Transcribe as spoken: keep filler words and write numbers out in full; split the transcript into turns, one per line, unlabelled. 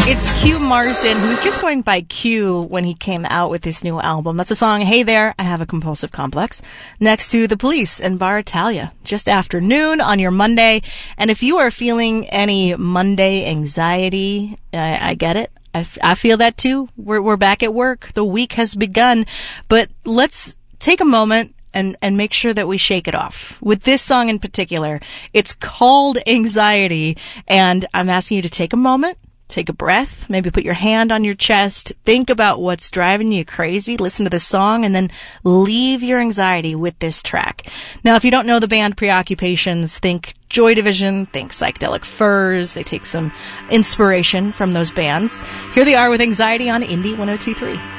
It's Q Marsden, who was just going by Q when he came out with his new album. That's a song, Hey There, I Have a Compulsive Complex. Next to The Police and Bar Italia, just after noon on your Monday. And if you are feeling any Monday anxiety, I, I get it. I, f- I feel that too. We're, we're back at work. The week has begun. But let's take a moment and, and make sure that we shake it off. With this song in particular, it's called Anxiety, and I'm asking you to take a moment. Take a breath, maybe put your hand on your chest, think about what's driving you crazy, listen to the song, and then leave your anxiety with this track. Now, if you don't know the band Preoccupations, think Joy Division, think Psychedelic Furs. They take some inspiration from those bands. Here they are with Anxiety on Indie one oh two point three.